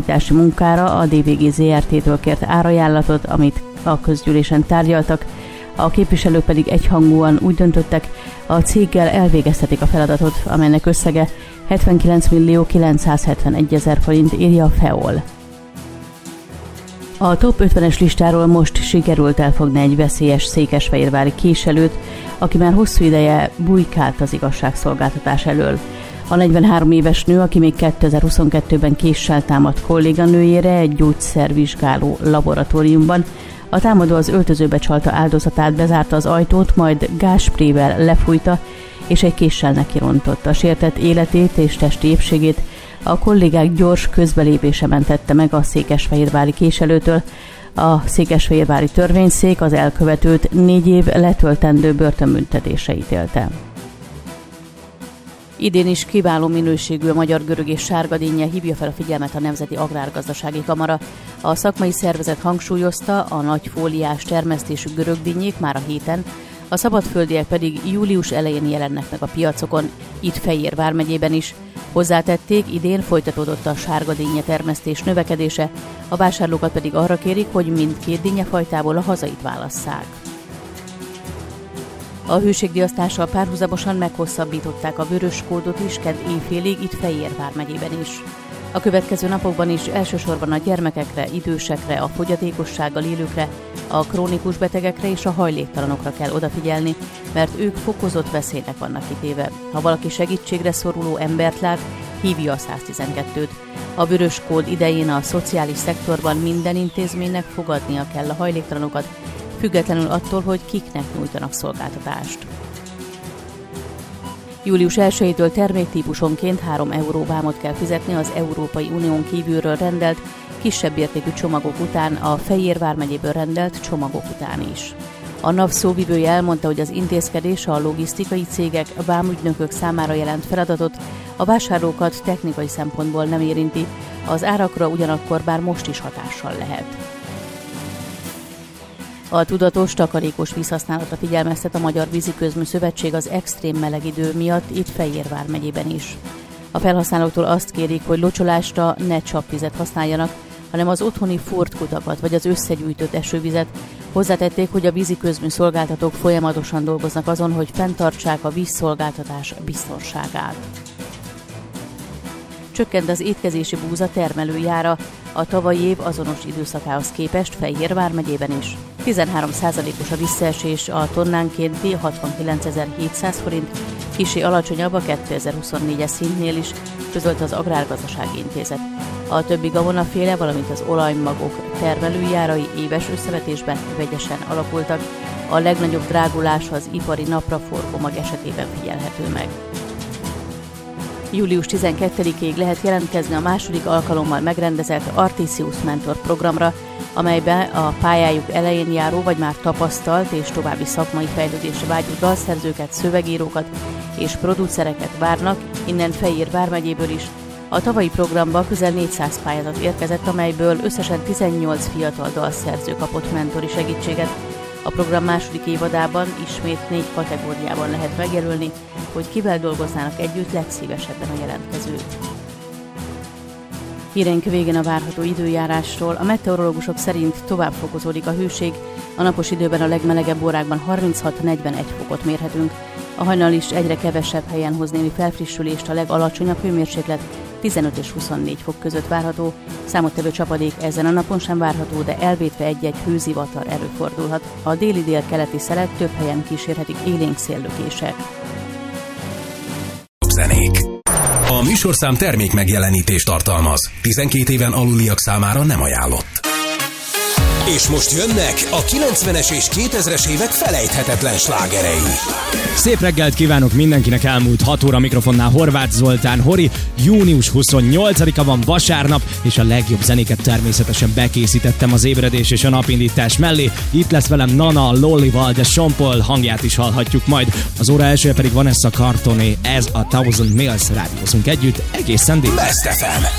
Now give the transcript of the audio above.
felújítási munkára a DVG ZRT-től kért árajánlatot, amit a közgyűlésen tárgyaltak. A képviselők pedig egyhangúan úgy döntöttek, a céggel elvégeztetik a feladatot, amelynek összege 79.971.000 forint, írja a FEOL. A top 50-es listáról most sikerült elfogni egy veszélyes székesfehérvári késelőt, aki már hosszú ideje bujkált az igazságszolgáltatás elől. A 43 éves nő, aki még 2022-ben késsel támadt kolléganőjére egy gyógyszervizsgáló laboratóriumban, a támadó az öltözőbe csalta áldozatát, bezárta az ajtót, majd gázsprével lefújta, és egy késsel nekirontotta. A sértett életét és testi épségét a kollégák gyors közbelépése mentette meg a székesfehérvári késelőtől. A székesfehérvári törvényszék az elkövetőt 4 év letöltendő börtönbüntetésre ítélte. Idén is kiváló minőségű a magyar görög és sárgadínnye, hívja fel a figyelmet a Nemzeti Agrárgazdasági Kamara. A szakmai szervezet hangsúlyozta, a nagy fóliás termesztésű görögdínyék már a héten, a szabadföldiek pedig július elején jelennek meg a piacokon, itt Fejér vármegyében is. Hozzátették, idén folytatódott a sárgadínnye termesztés növekedése, a vásárlókat pedig arra kérik, hogy mindkét dínyefajtából a hazait válasszák. A hőségdiasztással párhuzamosan meghosszabbították a vörös kódot is kedd éjfélig itt Fejér vármegyében is. A következő napokban is elsősorban a gyermekekre, idősekre, a fogyatékossággal élőkre, a krónikus betegekre és a hajléktalanokra kell odafigyelni, mert ők fokozott veszélynek vannak kitéve. Ha valaki segítségre szoruló embert lát, hívja a 112-t. A vörös kód idején a szociális szektorban minden intézménynek fogadnia kell a hajléktalanokat, függetlenül attól, hogy kiknek nyújtanak szolgáltatást. Július 1-től terméktípusonként 3 euró vámot kell fizetni az Európai Unión kívülről rendelt, kisebb értékű csomagok után, a Fejér vármegyéből rendelt csomagok után is. A NAV szóvivője elmondta, hogy az intézkedés a logisztikai cégek, vámügynökök számára jelent feladatot, a vásárlókat technikai szempontból nem érinti, az árakra ugyanakkor bár most is hatással lehet. A tudatos, takarékos vízhasználatra figyelmeztet a Magyar Víziközmű Szövetség az extrém meleg idő miatt itt Fejér vármegyében is. A felhasználóktól azt kérik, hogy locsolásra ne csapvizet használjanak, hanem az otthoni fortkutakat vagy az összegyűjtött esővizet. Hozzátették, hogy a víziközmű szolgáltatók folyamatosan dolgoznak azon, hogy fenntartsák a vízszolgáltatás biztonságát. Csökkent az étkezési búza termelőjára, a tavalyi év azonos időszakához képest Fejér vármegyében is. 13%-os a visszaesés, a tonnánkénti 69.700 forint, kissé alacsonyabb a 2024-es szintnél is, közölte az Agrárgazdasági Intézet. A többi gabonaféle, valamint az olajmagok termelőjárai éves összevetésben vegyesen alakultak. A legnagyobb drágulás az ipari napraforgó mag esetében figyelhető meg. Július 12-ig lehet jelentkezni a második alkalommal megrendezett Artisius Mentor programra, amelyben a pályájuk elején járó vagy már tapasztalt és további szakmai fejlődésre vágyó dalszerzőket, szövegírókat és producereket várnak, innen Fejér vármegyéből is. A tavalyi programba közel 400 pályázat érkezett, amelyből összesen 18 fiatal dalszerző kapott mentori segítséget. A program második évadában ismét 4 kategóriában lehet megjelölni, hogy kivel dolgoznának együtt legszívesebben a jelentkezők. Híreink végén a várható időjárásról. A meteorológusok szerint tovább fokozódik a hőség, a napos időben a legmelegebb órákban 36-41 fokot mérhetünk. A hajnal is egyre kevesebb helyen hoz némi felfrissülést, a legalacsonyabb hőmérséklet 15 és 24 fok között várható. Számottevő csapadék ezen a napon sem várható, de elvétve egy-egy hőzivatar előfordulhat. A déli délkeleti szelet több helyen kísérhetik élénk széllökések. Zenék. A műsorszám termék megjelenítést tartalmaz. 12 éven aluliak számára nem ajánlott. És most jönnek a 90-es és 2000-es évek felejthetetlen slágerei. Szép reggelt kívánok mindenkinek, elmúlt 6 óra mikrofonnál Horváth Zoltán, Hori. Június 28-a van, vasárnap, és a legjobb zenéket természetesen bekészítettem az ébredés és a napindítás mellé. Itt lesz velem Nana, Lollival, de Sean Paul hangját is hallhatjuk majd. Az óra elsője pedig Vanessa Cartoné, ez a Thousand Miles, rádiózunk együtt egészen délután. Best FM,